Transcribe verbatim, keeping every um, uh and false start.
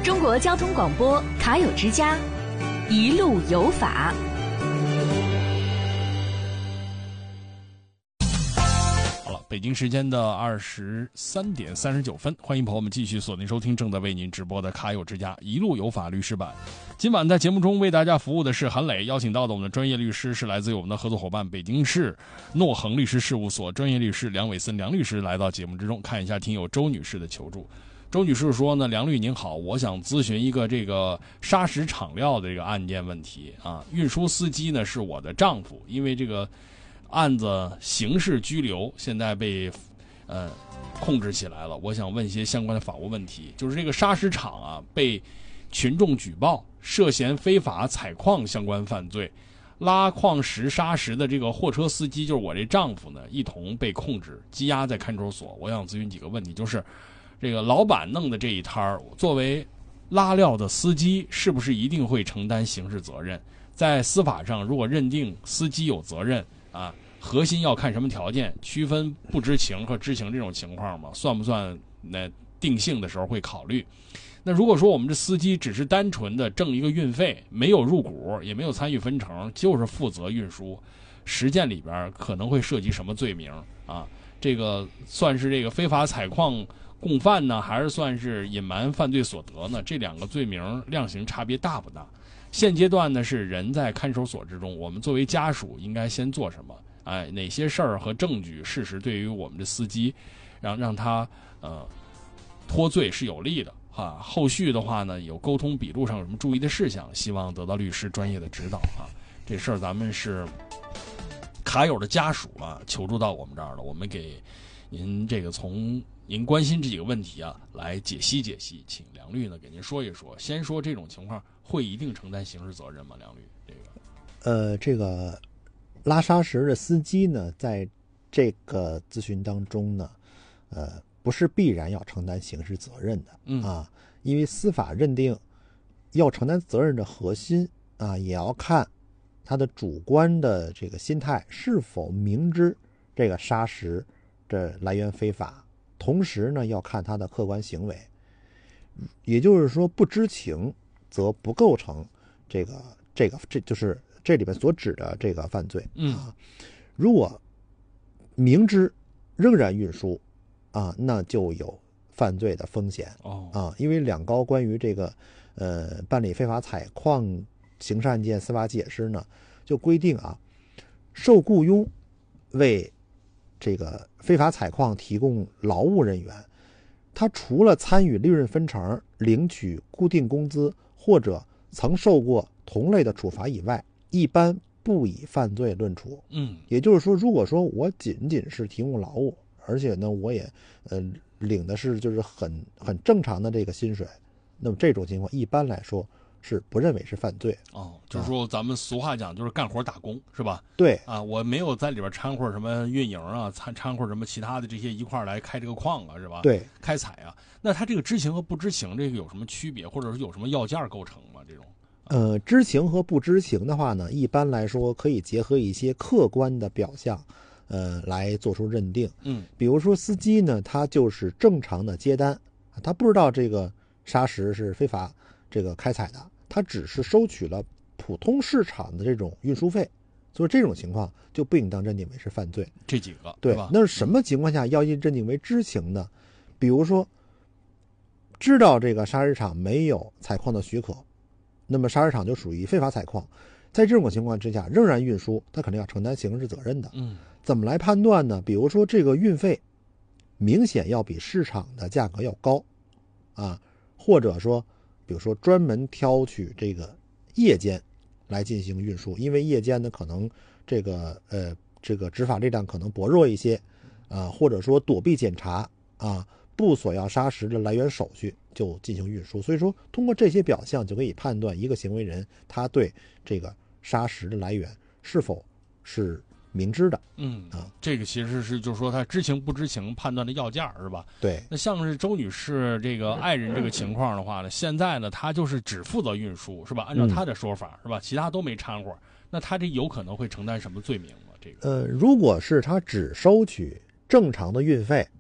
中国交通广播卡友之家，一路有法。 好了，北京时间的二十三点三十九分，欢迎朋友们继续锁定收听正在为您直播的卡友之家一路有法律师版。今晚在节目中为大家服务的是韩磊，邀请到的我们的专业律师是来自于我们的合作伙伴北京市诺恒律师事务所专业律师梁伟森梁律师来到节目之中，看一下听友周女士的求助。周女士说呢，梁律您好，我想咨询一个这个砂石厂料的这个案件问题啊。运输司机呢是我的丈夫，因为这个案子刑事拘留，现在被呃控制起来了。我想问一些相关的法务问题，就是这个砂石厂啊被群众举报涉嫌非法采矿相关犯罪，拉矿石砂石的这个货车司机就是我这丈夫呢，一同被控制羁押在看守所。我想咨询几个问题，就是这个老板弄的这一摊儿，作为拉料的司机，是不是一定会承担刑事责任？在司法上，如果认定司机有责任啊，核心要看什么条件？区分不知情和知情这种情况吗？算不算？那定性的时候会考虑。那如果说我们这司机只是单纯的挣一个运费，没有入股，也没有参与分成，就是负责运输，实践里边可能会涉及什么罪名啊？这个算是这个非法采矿共犯呢，还是算是隐瞒犯罪所得呢？这两个罪名量刑差别大不大？现阶段呢是人在看守所之中，我们作为家属应该先做什么？哎，哪些事儿和证据事实对于我们的司机，让让他呃脱罪是有利的啊。后续的话呢，有沟通笔录上有什么注意的事项，希望得到律师专业的指导啊。这事儿咱们是卡友的家属啊求助到我们这儿了，我们给您这个从您关心这几个问题啊来解析解析，请梁律呢给您说一说。先说这种情况会一定承担刑事责任吗？梁律，这个呃，这个拉砂石的司机呢，在这个咨询当中呢，呃，不是必然要承担刑事责任的， 嗯啊，因为司法认定要承担责任的核心啊，也要看他的主观的这个心态是否明知这个砂石这来源非法，同时呢，要看他的客观行为，也就是说，不知情则不构成这个这个这就是这里面所指的这个犯罪。 嗯啊，如果明知仍然运输啊，那就有犯罪的风险。 哦啊，因为两高关于这个呃办理非法采矿刑事案件司法解释呢，就规定啊，受雇佣为这个非法采矿提供劳务人员，他除了参与利润分成、领取固定工资或者曾受过同类的处罚以外，一般不以犯罪论处。 嗯也就是说，如果说我仅仅是提供劳务，而且呢，我也呃领的是就是很很正常的这个薪水，那么这种情况一般来说是不认为是犯罪。 哦，就是说咱们俗话讲就是干活打工是吧？ 对啊，我没有在里边掺和什么运营啊，掺掺和什么其他的这些一块来开这个矿啊，是吧？ 对， 开采啊。那他这个知情和不知情这个有什么区别，或者是有什么要件构成吗？这种？ 呃，知情和不知情的话呢，一般来说可以结合一些客观的表象，呃，来做出认定。 嗯， 比如说司机呢，他就是正常的接单，他不知道这个砂石是非法这个开采的，他只是收取了普通市场的这种运输费，所以这种情况就不应当认定为是犯罪。 这几个对吧？ 那是什么情况下要认定为知情呢？比如说，知道这个砂石场没有采矿的许可，那么砂石场就属于非法采矿，在这种情况之下仍然运输，他肯定要承担刑事责任的。 嗯， 怎么来判断呢？比如说这个运费明显要比市场的价格要高啊，或者说比如说专门挑取这个夜间来进行运输，因为夜间呢可能这个呃这个执法力量可能薄弱一些啊，或者说躲避检查啊，不索要砂石的来源手续就进行运输。所以说通过这些表象就可以判断一个行为人他对这个砂石的来源是否是明知的。 嗯啊， 这个其实是就是说他知情不知情判断的要件是吧？ 对。 那像是周女士这个爱人这个情况的话呢，现在呢她就是只负责运输是吧？按照她的说法、嗯、是吧？其他都没掺和，那她这有可能会承担什么罪名吗？这个呃，如果是他只收取正常的运费